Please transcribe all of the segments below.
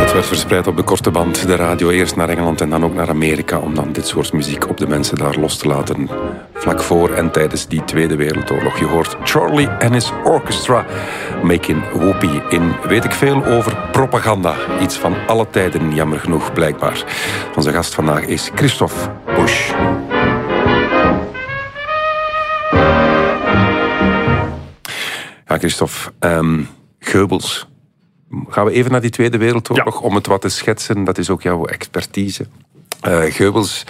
Het werd verspreid op de korte band, de radio, eerst naar Engeland en dan ook naar Amerika, om dan dit soort muziek op de mensen daar los te laten. Vlak voor en tijdens die Tweede Wereldoorlog. Je hoort Charlie and his orchestra making whoopie in weet ik veel over propaganda. Iets van alle tijden, jammer genoeg, blijkbaar. Onze gast vandaag is Christophe Busch. Ja, Christophe, Goebbels. Gaan we even naar die Tweede Wereldoorlog om het wat te schetsen? Dat is ook jouw expertise. Goebbels,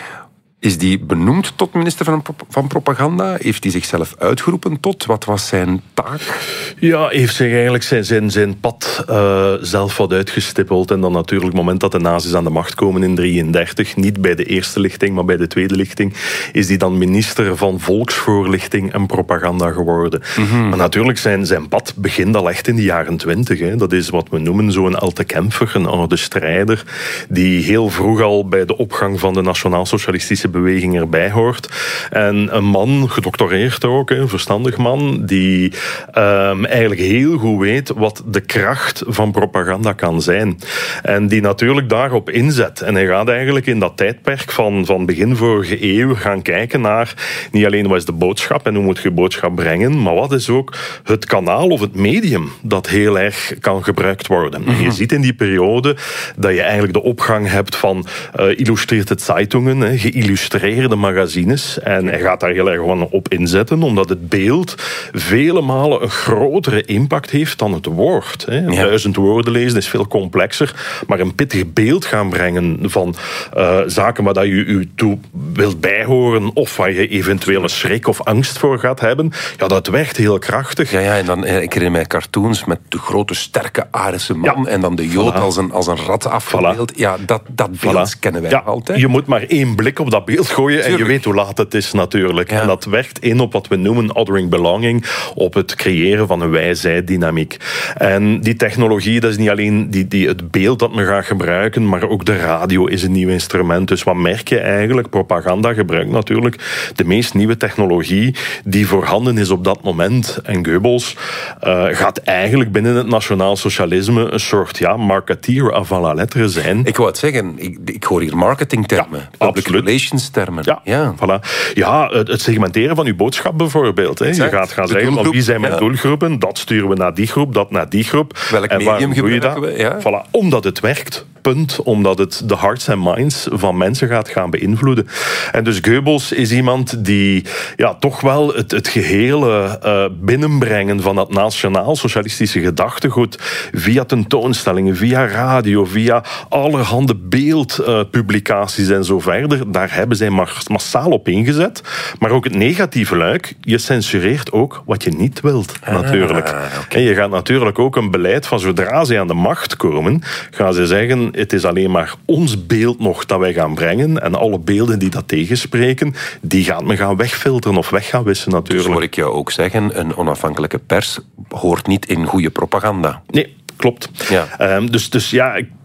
is die benoemd tot minister van propaganda? Heeft hij zichzelf uitgeroepen tot? Wat was zijn taak? Ja, heeft zich eigenlijk zijn pad zelf wat uitgestippeld. En dan natuurlijk, het moment dat de nazi's aan de macht komen in 1933, niet bij de eerste lichting, maar bij de tweede lichting, is hij dan minister van volksvoorlichting en propaganda geworden. Mm-hmm. Maar natuurlijk, zijn pad begint al echt in de jaren 20. Hè. Dat is wat we noemen zo'n alte Kämpfer, een oude strijder, die heel vroeg al bij de opgang van de nationaal-socialistische beweging erbij hoort. En een man, gedoctoreerd ook, een verstandig man, die eigenlijk heel goed weet wat de kracht van propaganda kan zijn. En die natuurlijk daarop inzet. En hij gaat eigenlijk in dat tijdperk van begin vorige eeuw gaan kijken naar niet alleen wat is de boodschap en hoe moet je boodschap brengen, maar wat is ook het kanaal of het medium dat heel erg kan gebruikt worden. Mm-hmm. En je ziet in die periode dat je eigenlijk de opgang hebt van illustrierte Zeitungen, geïllustreerde magazines. En hij gaat daar heel erg op inzetten, omdat het beeld vele malen een grotere impact heeft dan het woord. 1000 woorden lezen is veel complexer, maar een pittig beeld gaan brengen van zaken waar je toe wilt bijhoren of waar je eventueel een schrik of angst voor gaat hebben, ja, dat werkt heel krachtig. Ja, en dan, ik herinner mij cartoons met de grote, sterke Arische man en dan de Jood als een rat afgebeeld. Voilà. Ja, dat beeld kennen wij altijd. Je moet maar één blik op dat beeld gooien. Tuurlijk. En je weet hoe laat het is natuurlijk. Ja. En dat werkt in op wat we noemen othering belonging, op het creëren van een wij-zij-dynamiek. En die technologie, dat is niet alleen het beeld dat men gaat gebruiken, maar ook de radio is een nieuw instrument. Dus wat merk je eigenlijk? Propaganda gebruikt natuurlijk de meest nieuwe technologie die voorhanden is op dat moment. En Goebbels gaat eigenlijk binnen het nationaal socialisme een soort marketeer avant la lettre zijn. Ik wou het zeggen, ik hoor hier marketingtermen, public relations termen. Ja, voilà. Ja, het segmenteren van uw boodschap bijvoorbeeld. Hè. Je gaat gaan zeggen, van wie zijn mijn doelgroepen, dat sturen we naar die groep, dat naar die groep. Welk medium gebruiken we? Ja. Voilà, omdat het werkt. Punt, omdat het de hearts en minds van mensen gaat gaan beïnvloeden. En dus Goebbels is iemand die toch wel het gehele binnenbrengen van dat nationaal-socialistische gedachtegoed via tentoonstellingen, via radio, via allerhande beeldpublicaties en zo verder, daar hebben zij massaal op ingezet. Maar ook het negatieve luik, je censureert ook wat je niet wilt, natuurlijk. Okay. En je gaat natuurlijk ook een beleid van zodra ze aan de macht komen, gaan ze zeggen, het is alleen maar ons beeld nog dat wij gaan brengen en alle beelden die dat tegenspreken, die gaat men gaan wegfilteren of weg gaan wissen natuurlijk. Dus hoor ik jou ook zeggen, een onafhankelijke pers hoort niet in goede propaganda. Nee, klopt. Ja. Dus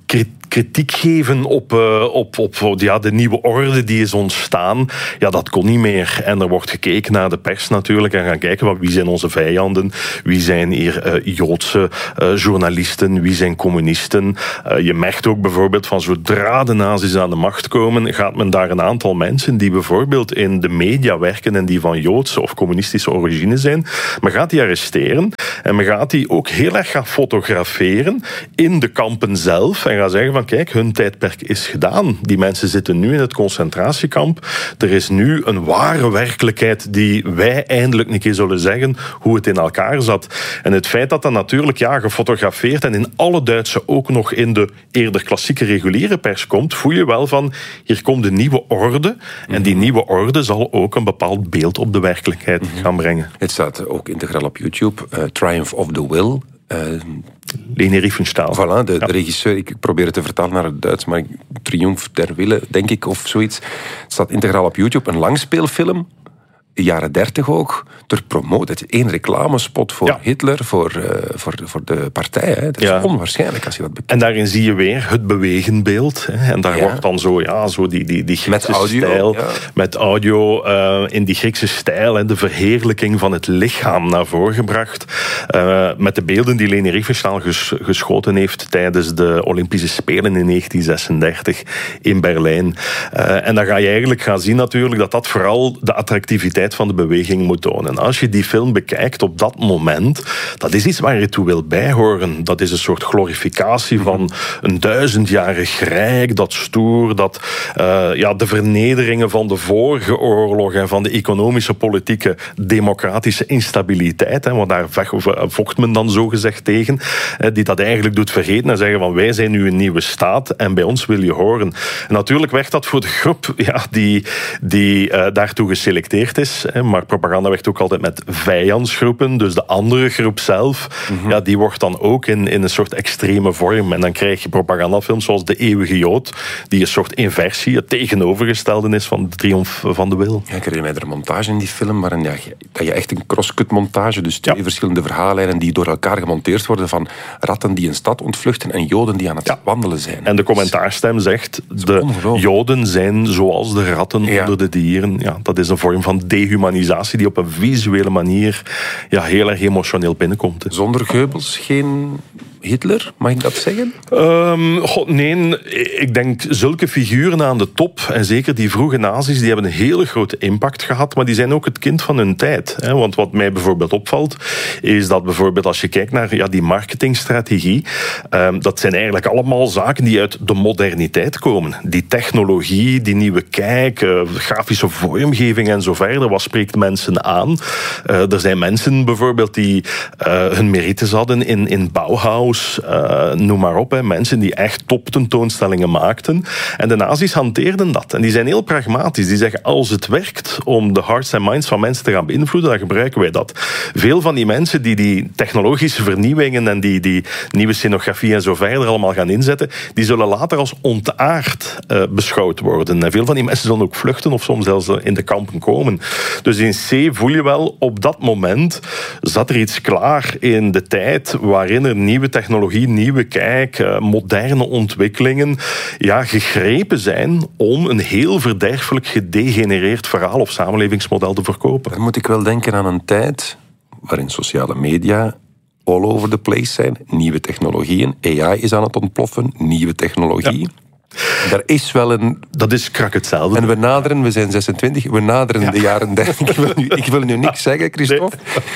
kritiek geven op de nieuwe orde die is ontstaan, dat kon niet meer. En er wordt gekeken naar de pers natuurlijk en gaan kijken wie zijn onze vijanden, wie zijn hier Joodse journalisten, wie zijn communisten. Je merkt ook bijvoorbeeld van zodra de nazi's aan de macht komen, gaat men daar een aantal mensen die bijvoorbeeld in de media werken en die van Joodse of communistische origine zijn, men gaat die arresteren en men gaat die ook heel erg gaan fotograferen in de kampen zelf en gaan zeggen van kijk, hun tijdperk is gedaan. Die mensen zitten nu in het concentratiekamp. Er is nu een ware werkelijkheid die wij eindelijk een keer zullen zeggen hoe het in elkaar zat. En het feit dat dat natuurlijk gefotografeerd en in alle Duitse ook nog in de eerder klassieke reguliere pers komt, voel je wel van, hier komt een nieuwe orde en die nieuwe orde zal ook een bepaald beeld op de werkelijkheid gaan brengen. Het staat ook integraal op YouTube, Triumph of the Will. Leni Riefenstahl. Voilà, de regisseur, ik probeer het te vertalen naar het Duits, maar Triumph der Wille, denk ik, of zoiets. Het staat integraal op YouTube, een langspeelfilm. jaren 30 ook door promoot. Eén reclamespot voor Hitler, voor de partij. Hè. Dat is onwaarschijnlijk als je dat bekijkt. En daarin zie je weer het bewegenbeeld. Hè. En daar wordt dan zo die Griekse stijl. Ja. Met audio in die Griekse stijl. En de verheerlijking van het lichaam naar voren gebracht. Met de beelden die Leni Riefenstahl geschoten heeft tijdens de Olympische Spelen in 1936 in Berlijn. En dan ga je eigenlijk gaan zien natuurlijk dat vooral de attractiviteit van de beweging moet tonen. Als je die film bekijkt op dat moment, dat is iets waar je toe wil bijhoren. Dat is een soort glorificatie van een 1000-jarig rijk, dat stoer, dat de vernederingen van de vorige oorlog en van de economische, politieke, democratische instabiliteit, want daar vocht men dan zogezegd tegen, die dat eigenlijk doet vergeten en zeggen van wij zijn nu een nieuwe staat en bij ons wil je horen. En natuurlijk werd dat voor de groep die daartoe geselecteerd is, maar propaganda werkt ook altijd met vijandsgroepen, dus de andere groep zelf, die wordt dan ook in een soort extreme vorm. En dan krijg je propagandafilms zoals De Eeuwige Jood, die een soort inversie, het tegenovergestelde is van de triomf van de wil. Ja, ik herinner mij de montage in die film, waarin dat je echt een crosscut montage, dus twee verschillende verhaallijnen die door elkaar gemonteerd worden van ratten die een stad ontvluchten en Joden die aan het wandelen zijn. En de commentaarstem zegt, de Joden zijn zoals de ratten onder de dieren. Ja, dat is een vorm van dehumanisatie die op een visuele manier heel erg emotioneel binnenkomt. Zonder Goebbels geen Hitler, mag ik dat zeggen? Nee, ik denk zulke figuren aan de top, en zeker die vroege nazi's, die hebben een hele grote impact gehad, maar die zijn ook het kind van hun tijd. Want wat mij bijvoorbeeld opvalt, is dat bijvoorbeeld als je kijkt naar die marketingstrategie, dat zijn eigenlijk allemaal zaken die uit de moderniteit komen. Die technologie, die nieuwe kijk, grafische vormgeving en zo verder, wat spreekt mensen aan? Er zijn mensen bijvoorbeeld die hun merites hadden in Bauhaus, noem maar op. Mensen die echt toptentoonstellingen maakten. En de nazi's hanteerden dat. En die zijn heel pragmatisch. Die zeggen, als het werkt om de hearts en minds van mensen te gaan beïnvloeden, dan gebruiken wij dat. Veel van die mensen die technologische vernieuwingen en die nieuwe scenografie en zo verder allemaal gaan inzetten, die zullen later als ontaard beschouwd worden. En veel van die mensen zullen ook vluchten of soms zelfs in de kampen komen. Dus in C voel je wel, op dat moment zat er iets klaar in de tijd waarin er nieuwe technologie, nieuwe kijk, moderne ontwikkelingen gegrepen zijn om een heel verderfelijk gedegenereerd verhaal of samenlevingsmodel te verkopen. Dan moet ik wel denken aan een tijd waarin sociale media all over the place zijn. Nieuwe technologieën. AI is aan het ontploffen. Nieuwe technologie. Ja. Daar is wel een... Dat is krak hetzelfde. En we zijn 26, we naderen de jaren 30. Ik wil nu niks zeggen, Christophe.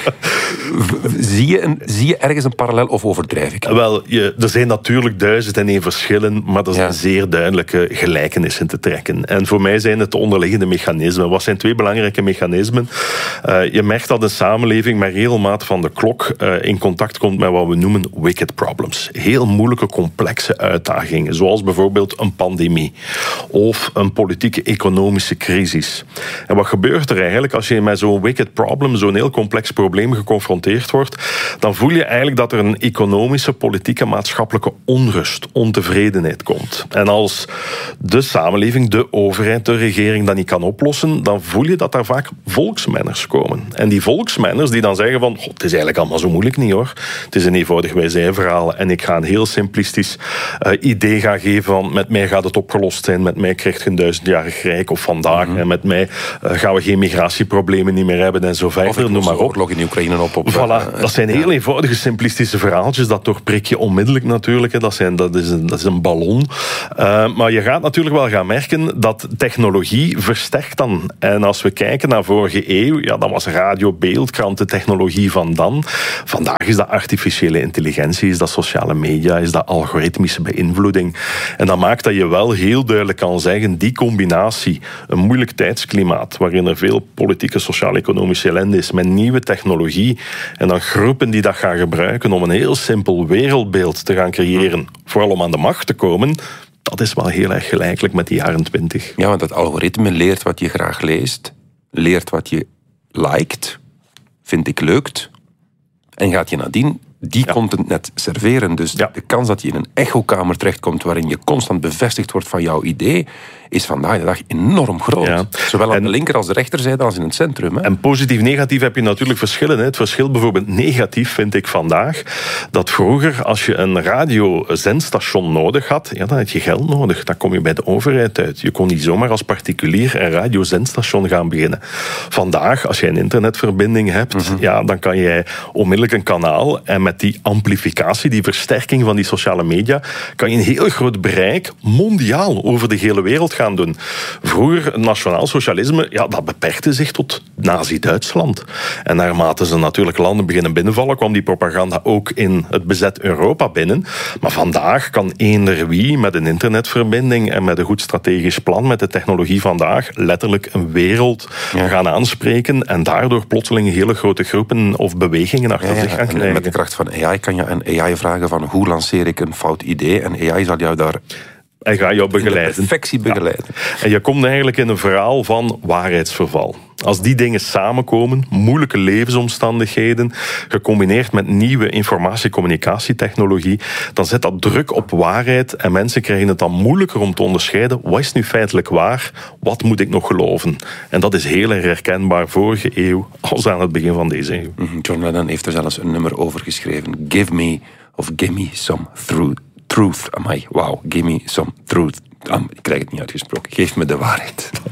Nee. Zie je ergens een parallel of overdrijf ik? Wel, er zijn natuurlijk 1001 verschillen, maar er zijn zeer duidelijke gelijkenissen te trekken. En voor mij zijn het de onderliggende mechanismen. Wat zijn twee belangrijke mechanismen? Je merkt dat een samenleving met regelmaat van de klok in contact komt met wat we noemen wicked problems. Heel moeilijke, complexe uitdagingen, zoals bijvoorbeeld een pandemie of een politieke economische crisis. En wat gebeurt er eigenlijk als je met zo'n wicked problem, zo'n heel complex probleem geconfronteerd wordt? Dan voel je eigenlijk dat er een economische, politieke, maatschappelijke onrust, ontevredenheid komt. En als de samenleving, de overheid, de regering dat niet kan oplossen, dan voel je dat daar vaak volksmenners komen. En die volksmenners die dan zeggen van, het is eigenlijk allemaal zo moeilijk niet hoor. Het is een eenvoudig wij-zij-verhaal en ik ga een heel simplistisch idee gaan geven van met mij gaat het opgelost zijn, met mij krijgt je een 1000-jarig rijk of vandaag en met mij gaan we geen migratieproblemen niet meer hebben en zo verder, noem maar op. Oorlog in Oekraïne op. Voilà, dat zijn heel eenvoudige simplistische verhaaltjes, dat doorprik je onmiddellijk natuurlijk, dat is een ballon. Maar je gaat natuurlijk wel gaan merken dat technologie versterkt dan. En als we kijken naar vorige eeuw, dan was radio, beeld, krantentechnologie van dan. Vandaag is dat artificiële intelligentie, is dat sociale media, is dat algoritmische beïnvloeding. En dat maakt dat je wel heel duidelijk kan zeggen, die combinatie, een moeilijk tijdsklimaat, waarin er veel politieke, sociaal-economische ellende is, met nieuwe technologie, en dan groepen die dat gaan gebruiken om een heel simpel wereldbeeld te gaan creëren, vooral om aan de macht te komen, dat is wel heel erg gelijkelijk met die jaren 20. Ja, want dat algoritme leert wat je graag leest, leert wat je liked, vind ik leukt, en gaat je nadien die content net serveren. Dus de kans dat je in een echokamer terechtkomt waarin je constant bevestigd wordt van jouw idee, is vandaag de dag enorm groot. Ja. Zowel aan de linker als de rechterzijde als in het centrum. Hè. En positief-negatief heb je natuurlijk verschillen. Hè. Het verschil bijvoorbeeld negatief vind ik vandaag dat vroeger als je een radiozendstation nodig had, dan had je geld nodig. Dan kom je bij de overheid uit. Je kon niet zomaar als particulier een radiozendstation gaan beginnen. Vandaag, als je een internetverbinding hebt, dan kan jij onmiddellijk een kanaal en met die amplificatie, die versterking van die sociale media, kan je een heel groot bereik mondiaal over de hele wereld gaan doen. Vroeger, nationaal socialisme, dat beperkte zich tot Nazi-Duitsland. En naarmate ze natuurlijk landen beginnen binnenvallen, kwam die propaganda ook in het bezet Europa binnen. Maar vandaag kan eender wie met een internetverbinding en met een goed strategisch plan, met de technologie vandaag, letterlijk een wereld gaan aanspreken en daardoor plotseling hele grote groepen of bewegingen achter zich gaan krijgen. En met de kracht van AI kan je aan AI vragen van hoe lanceer ik een fout idee en AI zal jou daar en ga jou begeleiden. Perfectie begeleiden. Ja. En je komt eigenlijk in een verhaal van waarheidsverval. Als die dingen samenkomen, moeilijke levensomstandigheden, gecombineerd met nieuwe informatie-communicatietechnologie, dan zet dat druk op waarheid en mensen krijgen het dan moeilijker om te onderscheiden wat is nu feitelijk waar, wat moet ik nog geloven. En dat is heel erg herkenbaar vorige eeuw als aan het begin van deze eeuw. John Lennon heeft er zelfs een nummer over geschreven. Give me some truth. Amai, wow, give me some truth. Ik krijg het niet uitgesproken. Geef me de waarheid.